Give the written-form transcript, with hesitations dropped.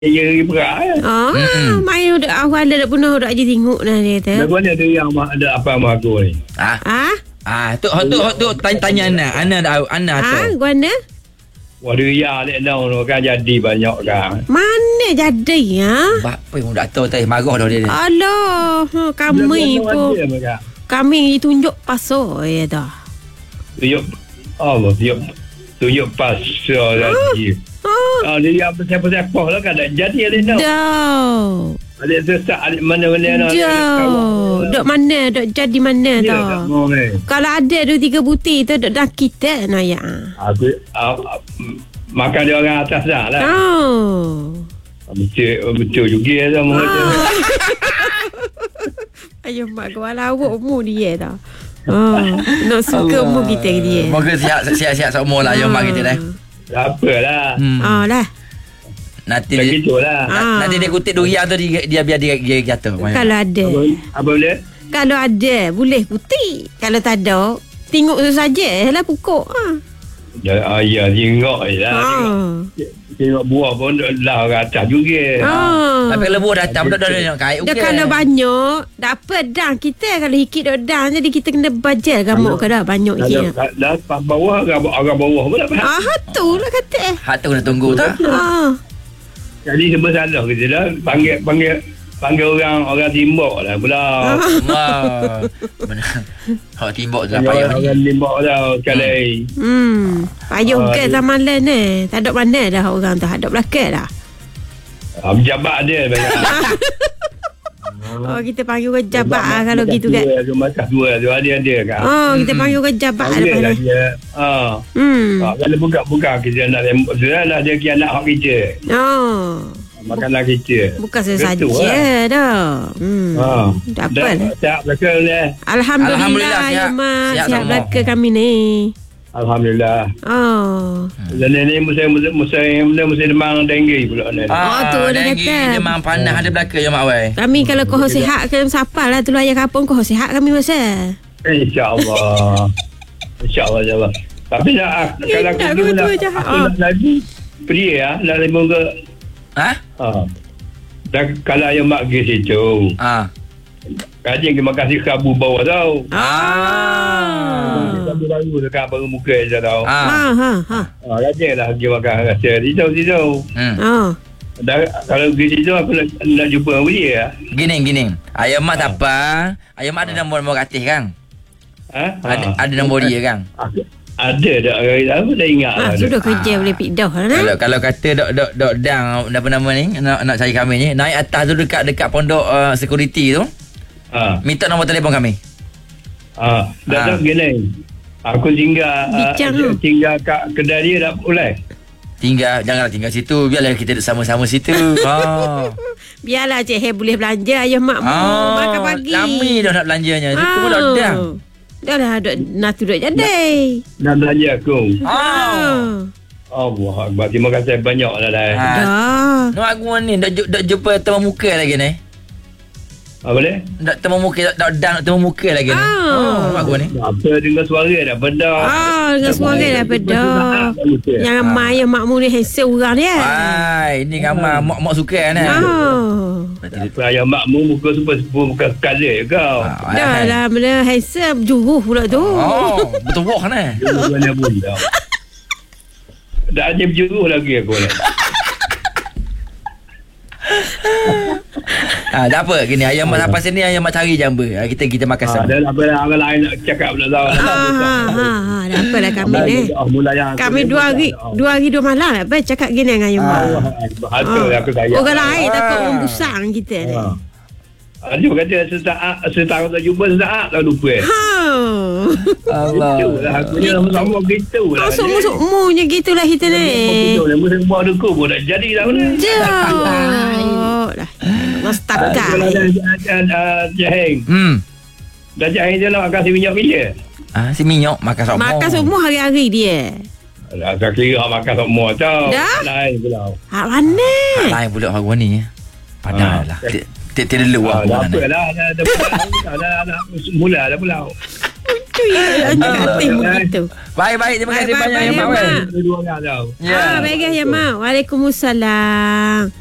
Ya berat. Main dak awal dak penuh dak je tengok dah dia kata. Lagu ni ada yang ada apa sama aku ni. Tu tanya Ana tu. Guana? Waduh ya lek down kan jadi banyak kan. Mana jadi Apa yang dak tahu tadi marah dah dia. Alah, kami pun. Kami tunjuk pasal ya dah. Tunjuk Allah tunjuk pasal lagi. Dia apa-apa lah kan tak jadi lek down. Dah. Adik sesak adik mana-mana dok mana dok jadi mana dah. Kalau ada 2-3 butir tu dok dah kita nak ya. Aku makan dia orang atas dah lah. Betul juga sama tu. Ayo mak kau lawak mu dia dah. Nak suka mu kita dia. Moga siap semua lah yang mak kita dah. Apalah. Lah. Nanti dia kutip durian tu dia biar dia jatuh. Kalau ada. Apa boleh? Kalau ada boleh kutip. Kalau tak ada tengok tu sajalah pokok. Ya tengok je lah. Tengok buah pun lah orang atas juga. Tapi kalau buah datang dah nak kait. Dah kalau banyak dapat dah kita kalau hikit dah dah jadi kita kena bajet gamuk ke dah banyak je. Dah bawah orang bawah pun dapat. Tu lah kata. Hak tu kena tunggu tak? Jadi sebab salah kita dah panggil orang timbok lah pula. Hak timbok tu lah payah ni. Orang timbok dah sekali. Payah ke zaman lain ni. Tak ada mana dah orang tu. Hadap belakang dah. Berjabat dia banyak. Kita panggil orang jabat kalau gitu kan. Macam dua tu ada kan. Kita panggil orang jabat lepas ni. Kalau buka kita nak lah dia kira nak hak kita. Makanan kita. Bukan saja dah. Dapat. Siap belakang ni. Alhamdulillah ya mak. Siap belakang kami ni. Alhamdulillah. Dan ni musim demam denggi pula ni. Tu dah kata. Demam panas ada belakang ya mak wei. Kami kalau kau sihat ke siapa lah tu ayah kapung kau sihat kami masa. InsyaAllah. InsyaAllah. Tapi kalau aku nak lagi pria nak lemong ke. Dan kalau yang mak pergi situ. Kajian terima kasih kabu bawah tau. Kabu baru dekat baru muka je tau. Kajian lah pergi makan rasa situ. Kalau pergi situ aku nak jumpa dengan dia. Gini. Ayah mak tak apa. Ayah mak ada nombor gratis kan? Ada nombor dia kan? Ada dah. Aku dah ingat lah. Sudah kerja boleh pick dah lah. Kalau kata dok dang apa nama ni nak cari kami ni naik atas tu dekat pondok security tu. Minta nombor telefon kami. Dah gini. Aku tinggal kat kedai dia tak boleh. Janganlah tinggal situ. Biarlah kita sama-sama situ. Biarlah Cik boleh belanja ayah mak makan pagi. Lama dah nak belanjanya. Itu pun dah. Dah nak duduk jadi. Nak belanja aku. Allah Akbar. Terima kasih banyak lah dah. Nak aku ni dak jumpa temu muka lagi ni. Apa boleh? Tak temu muka, tak temu muka lagi ni. Nampak aku ni. Apa dengar suara dah beda. Dengar suara dah beda. Yang ramai yang makmu ni handsome orang dia. Ini ramai mak suka ni. Ayah makmu muka super-super bukan sekali kau. Dah lah, benda handsome juruh pula tu. Betul wah ni. Juruh mana pun dah. Dah ada berjuruh lagi aku ni. Tak apa gini ayam mak sampai sini ayam mak cari jamba. Kita makan sama. Dan apa orang lain nak cakap pula tahu. Dah apalah kami ni. Kami 2 hari 2 malam apa cakap gini dengan ayam mak. Aku sayang. Orang lain takut membusang kita ni. Dia kata setahun tak jumpa setahun tak lupa. Allah. Itulah aku ni sama gitu lah. Semua-semuanya gitulah kita ni. Musim buah duku pun tak jadi dah. Lah. Mastakai. Jaheng. Dah jaheng dia nak kasih minyak bila? Si minyak makan semua. Makan semua hari-hari dia. Saya kira makan semua tau. Lain pula. Hak mana? Lain pula hari ni. Padahal lah. Tidak luar. Dah apa lah. Dah mula dah pula. Lucu ya. Begitu. Baik. Terima kasih banyak ya Mak. Dua orang tau. Baik ya Mak. Waalaikumsalam.